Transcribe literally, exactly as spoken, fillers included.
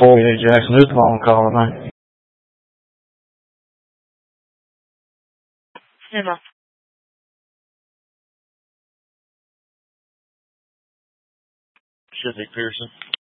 forty-eight Jackson. Who's the phone caller, man? Emma. Shizzy Pearson.